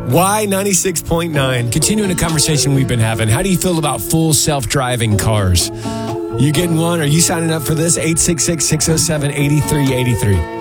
Y96.9. Continuing a conversation we've been having. How do you feel about full self-driving cars? You getting one? Are you signing up for this? 866-607-8383.